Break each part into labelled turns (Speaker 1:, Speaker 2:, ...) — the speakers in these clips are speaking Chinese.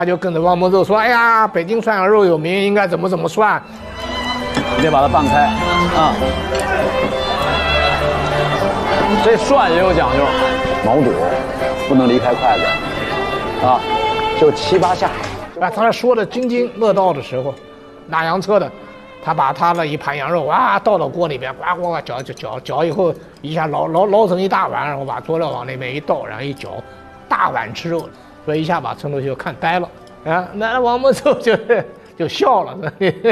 Speaker 1: 他就跟着王蒙咒说：“哎呀，北京涮羊肉有名，应该怎么涮。”
Speaker 2: 你得把它拌开啊。这涮也有讲究，毛肚不能离开筷子啊，就7、8下。
Speaker 1: 啊，他说的津津乐道的时候，拉洋车的，他把他的一盘羊肉倒到锅里边，呱呱呱搅以后，一下捞成一大碗，然后把佐料往那边一倒，然后一搅，大碗吃肉，所以一下把陈独秀看呆了啊。那王蒙咒就笑了，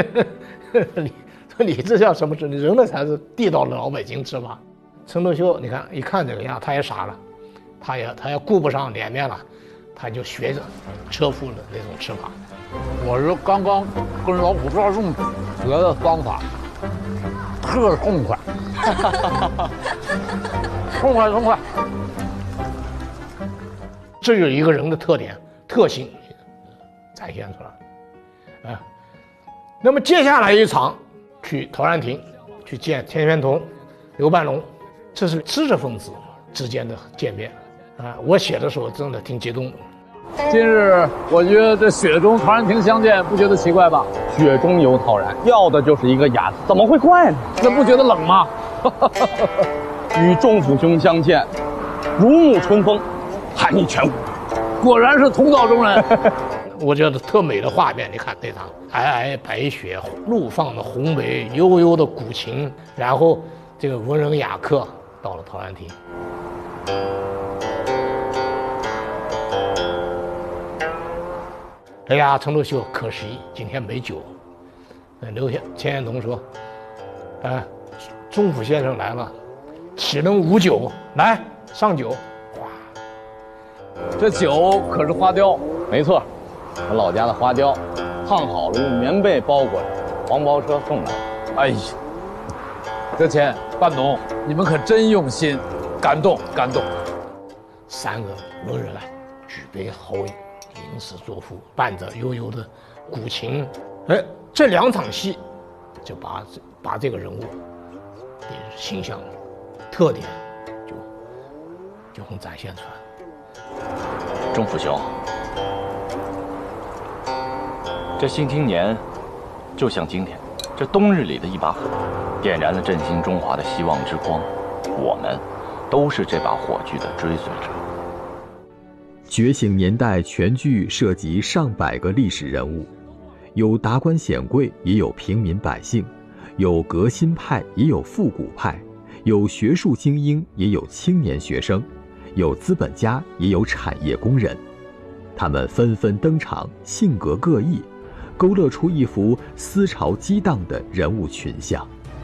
Speaker 1: 你这叫什么吃？你扔的才是地道的老北京吃法。陈独秀，你看一看这个样，他也傻了，他也顾不上脸面了，他就学着车夫的那种吃法。
Speaker 2: 我是刚刚跟老虎抓粽子学的方法，特痛快，痛快。
Speaker 1: 这就是一个人的特点特性展现出来啊。那么接下来一场去陶然亭去见田玄同、刘半龙，这是知识分子之间的见面啊。我写的时候真的挺激动的。
Speaker 2: 今日我觉得这雪中陶然亭相见，不觉得奇怪吧？雪中有陶然，要的就是一个雅字，怎么会怪呢？那不觉得冷吗？与仲甫兄相见，如沐春风，寒意全无。果然是同道中人。
Speaker 1: 我觉得特美的画面，你看那场皑皑白雪，怒放的红梅，悠悠的古琴，然后这个文人雅客到了陶然亭。哎呀，陈独秀可惜今天没酒。田玄同说：“仲甫先生来了，岂能无酒？来上酒。”哇，
Speaker 2: 这酒可是花雕，没错，我老家的花雕，烫好了用棉被包裹着，黄包车送来。哎呀，德谦、半农，你们可真用心，感动。
Speaker 1: 三个文人举杯好饮。吟诗作赋，伴着悠悠的古琴，这2场戏就把这个人物的形象、特点就很展现出来。
Speaker 3: 仲甫兄，这新青年就像今天这冬日里的一把火，点燃了振兴中华的希望之光。我们都是这把火炬的追随者。
Speaker 4: 觉醒年代全剧涉及上百个历史人物，有达官显贵，也有平民百姓，有革新派，也有复古派，有学术精英，也有青年学生，有资本家，也有产业工人。他们纷纷登场，性格各异，勾勒出一幅思潮激荡的人物群像。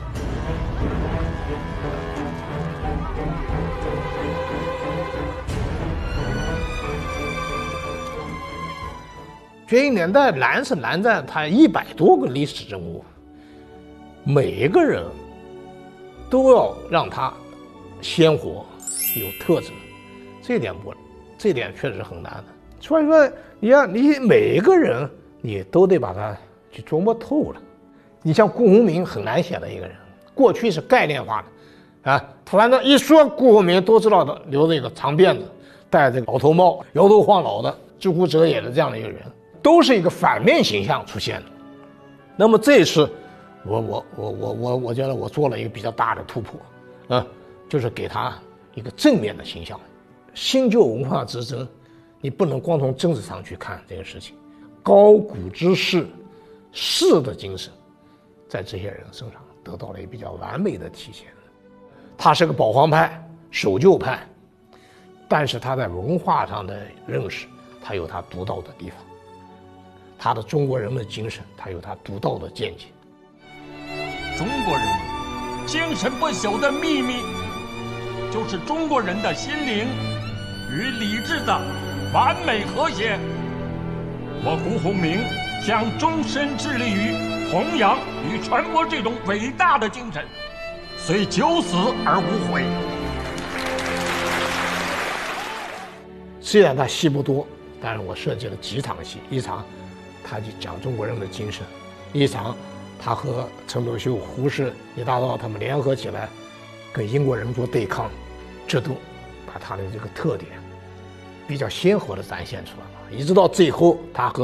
Speaker 1: 觉醒年代难是难在它100多个历史人物，每一个人都要让他鲜活有特质，这点确实很难的。所以说你每一个人你都得把他去琢磨透了。你像顾鸿铭很难写的一个人，过去是概念化的啊，反正一说顾鸿铭都知道的，留着一个长辫子，戴这个老头帽，摇头晃脑的，知乎者也的这样的一个人，都是一个反面形象出现的。那么这一次我觉得我做了一个比较大的突破啊，就是给他一个正面的形象。新旧文化之争，你不能光从政治上去看这个事情，高古之士，士的精神在这些人身上得到了一个比较完美的体现。他是个保皇派、守旧派，但是他在文化上的认识，他有他独到的地方，他的中国人的精神，他有他独到的见解。
Speaker 5: 中国人精神不朽的秘密，就是中国人的心灵与理智的完美和谐。我顾鸿铭将终身致力于弘扬与传播这种伟大的精神，虽九死而无悔。
Speaker 1: 虽然他戏不多，但是我设计了几场戏，一场他就讲中国人的精神，一场他和陈独秀、胡适、李大钊他们联合起来跟英国人做对抗，这都把他的这个特点比较鲜活地展现出来了。一直到最后，他和